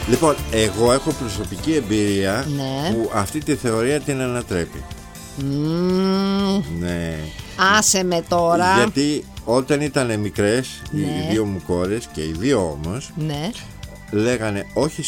Λοιπόν, εγώ έχω προσωπική εμπειρία Ναι. που αυτή τη θεωρία την ανατρέπει. Ναι. Άσε με τώρα. Γιατί όταν ήταν μικρές Ναι. οι δύο μου κόρες και οι δύο όμως Ναι. λέγανε όχι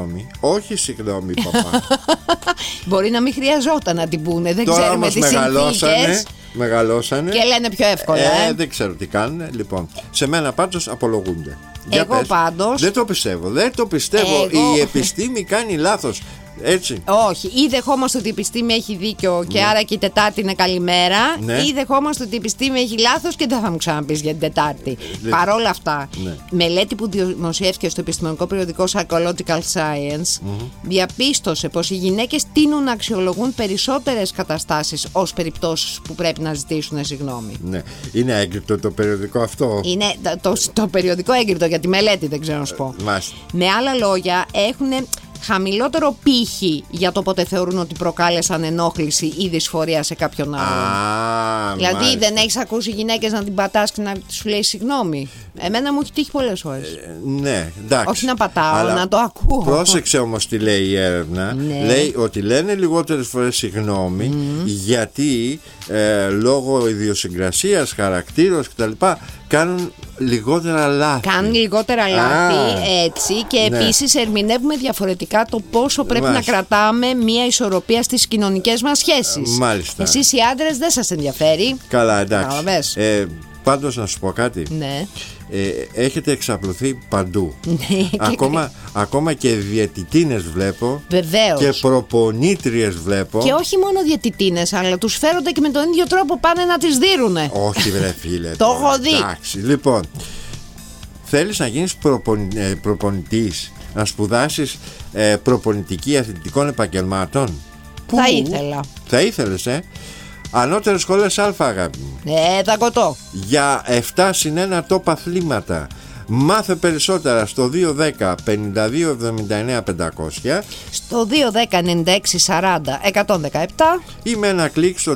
συγγνώμη παπά. Μπορεί να μην χρειαζόταν να την πούνε. Δεν Τώρα ξέρουμε όμως τις συνθήκες. μεγαλώσανε Και λένε πιο εύκολα. Δεν ξέρω τι κάνουν. Λοιπόν, σε μένα πάντως απολογούνται. Για Εγώ πες. πάντως. Δεν το πιστεύω. Εγώ- Η επιστήμη κάνει λάθος. Έτσι. Όχι, ή δεχόμαστε ότι η επιστήμη έχει δίκιο και άρα και η Τετάρτη είναι καλημέρα, Ναι. ή δεχόμαστε ότι η επιστήμη έχει λάθος και δεν θα μου ξαναπείς για την Τετάρτη. Παρόλα αυτά, Ναι. μελέτη που δημοσιεύτηκε στο επιστημονικό περιοδικό Psychological Science διαπίστωσε πως οι γυναίκες τείνουν να αξιολογούν περισσότερες καταστάσεις ως περιπτώσεις που πρέπει να ζητήσουν συγγνώμη. Ναι. Είναι έγκριτο το περιοδικό αυτό. Είναι το περιοδικό έγκριτο για τη μελέτη, δεν ξέρω να σου πω. Μάλιστα. Με άλλα λόγια, έχουν χαμηλότερο πύχη για το πότε θεωρούν ότι προκάλεσαν ενόχληση ή δυσφορία σε κάποιον άλλον. Δηλαδή, μάλιστα. δεν έχεις ακούσει γυναίκες να την πατάς και να σου λέει συγγνώμη. Εμένα μου έχει τύχει πολλές φορές. Ναι, εντάξει. Όχι να πατάω, Αλλά να το ακούω. Πρόσεξε όμως τι λέει η έρευνα. Ναι. Λέει ότι λένε λιγότερες φορές συγγνώμη γιατί λόγω ιδιοσυγκρασίας, χαρακτήρος κτλ. Κάνουν λιγότερα λάθη. Κάνουν λιγότερα λάθη, έτσι, και ναι. επίσης ερμηνεύουμε διαφορετικά το πόσο πρέπει Μάλιστα. να κρατάμε μια ισορροπία στις κοινωνικές μας σχέσεις. Μάλιστα. Εσείς οι άντρες δεν σας ενδιαφέρει. Καλά, εντάξει. Κατάλαβες. Πάντως να σου πω κάτι. Ναι. Έχετε εξαπλωθεί παντού. Ναι, Ακόμα και διαιτητίνες βλέπω. βεβαίως. Και προπονήτριες βλέπω. Και όχι μόνο διαιτητίνες, αλλά τους φέρονται και με τον ίδιο τρόπο πάνε να τις δίρουνε. Όχι βρε φίλε. Το τώρα, έχω δει. Εντάξει, λοιπόν, θέλεις να γίνεις προπονητής, να σπουδάσεις προπονητική αθλητικών επαγγελμάτων? Θα ήθελα. Θα ήθελες, Ανώτερες σχολές Α, αγάπη μου. Θα κοτώ. Για 7 συν 1 top αθλήματα. Μάθε περισσότερα στο 210 52 79 500 Στο 210-96-40-117 ή με ένα κλικ στο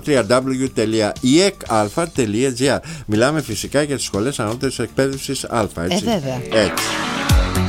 www.iecalpha.gr. Μιλάμε φυσικά για τις σχολές ανώτερης εκπαίδευσης Α, έτσι. βέβαια. Έτσι.